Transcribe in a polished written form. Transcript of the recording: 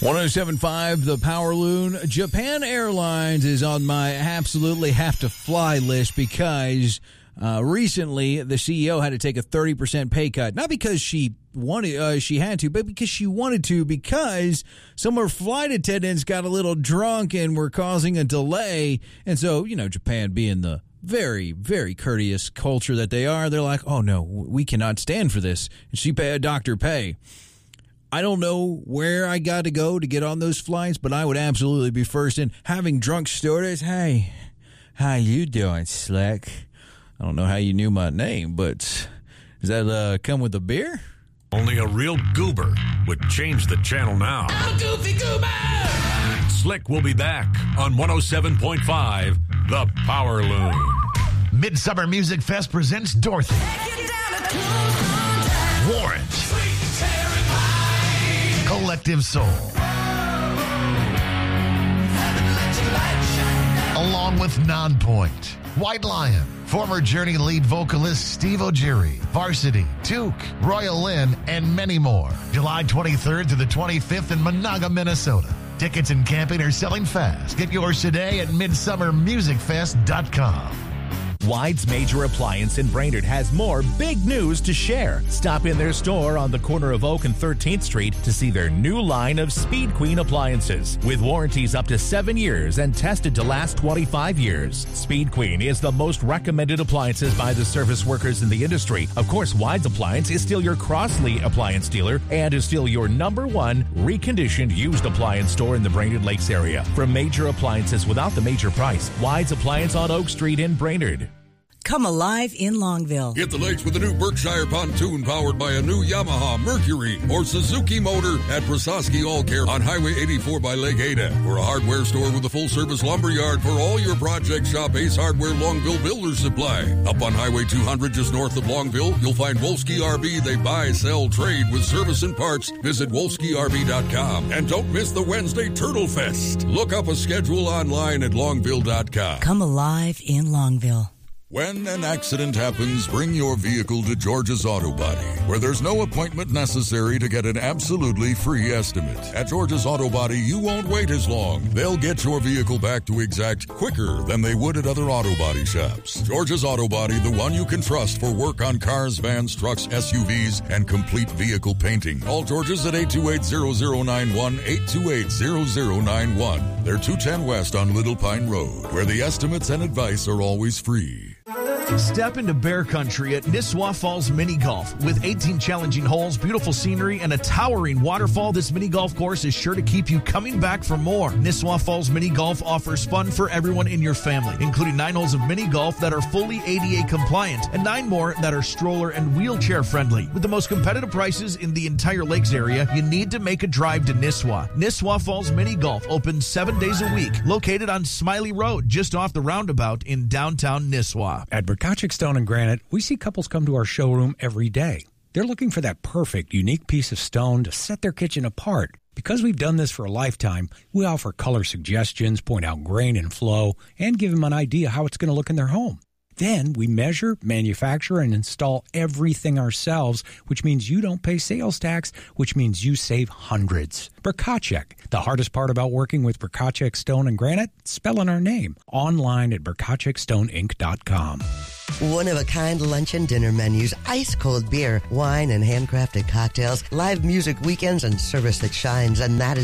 107.5 The Power Loon. Japan Airlines is on my absolutely have to fly list because recently the CEO had to take a 30% pay cut. Not because she wanted, she had to, but because she wanted to, because some of her flight attendants got a little drunk and were causing a delay. And so, Japan being the very, very courteous culture that they are, they're like, oh no, we cannot stand for this. And she paid a doctor pay. I don't know where I got to go to get on those flights, but I would absolutely be first in. Having drunk stewardess, hey, how you doing, Slick? I don't know how you knew my name, but does that come with a beer? Only a real goober would change the channel now. I'm a goofy goober! Slick will be back on 107.5 The Power Loon. Midsummer Music Fest presents Dorothy, Warrant, Collective Soul, along with Nonpoint, White Lion, former Journey lead vocalist Steve O'Geary, Varsity, Duke, Royal Lynn, and many more. July 23rd to the 25th in Monaga, Minnesota. Tickets and camping are selling fast. Get yours today at midsummermusicfest.com. Wide's Major Appliance in Brainerd has more big news to share. Stop in their store on the corner of Oak and 13th Street to see their new line of Speed Queen appliances. With warranties up to 7 years and tested to last 25 years. Speed Queen is the most recommended appliances by the service workers in the industry. Of course, Wide's Appliance is still your Crossley appliance dealer and is still your #1 reconditioned used appliance store in the Brainerd Lakes area. For major appliances without the major price, Wide's Appliance on Oak Street in Brainerd. Come alive in Longville. Hit the lakes with a new Berkshire pontoon powered by a new Yamaha, Mercury, or Suzuki motor at Prososki All Care on Highway 84 by Lake Ada. We're a hardware store with a full-service lumber yard for all your projects. Shop Ace Hardware Longville Builder Supply. Up on Highway 200 just north of Longville, you'll find Wolski RV. They buy, sell, trade with service and parts. Visit WolskiRV.com. And don't miss the Wednesday Turtle Fest. Look up a schedule online at Longville.com. Come alive in Longville. When an accident happens, bring your vehicle to George's Auto Body, where there's no appointment necessary to get an absolutely free estimate. At George's Auto Body, you won't wait as long. They'll get your vehicle back to exact quicker than they would at other auto body shops. George's Auto Body, the one you can trust for work on cars, vans, trucks, SUVs, and complete vehicle painting. Call George's at 828-0091, 828-0091. They're 210 West on Little Pine Road, where the estimates and advice are always free. Step into bear country at Nisswa Falls Mini Golf. With 18 challenging holes, beautiful scenery, and a towering waterfall, this mini golf course is sure to keep you coming back for more. Nisswa Falls Mini Golf offers fun for everyone in your family, including 9 holes of mini golf that are fully ADA compliant and 9 more that are stroller and wheelchair friendly. With the most competitive prices in the entire lakes area, you need to make a drive to Nisswa. Nisswa Falls Mini Golf opens 7 days a week, located on Smiley Road, just off the roundabout in downtown Nisswa. At Berkachik Stone and Granite, we see couples come to our showroom every day. They're looking for that perfect, unique piece of stone to set their kitchen apart. Because we've done this for a lifetime, we offer color suggestions, point out grain and flow, and give them an idea how it's going to look in their home. Then we measure, manufacture, and install everything ourselves, which means you don't pay sales tax, which means you save hundreds. Berkachik. The hardest part about working with Berkachik Stone and Granite? Spelling our name. Online at BerkachikStoneInc.com. One-of-a-kind lunch and dinner menus, ice-cold beer, wine and handcrafted cocktails, live music weekends, and service that shines, and that is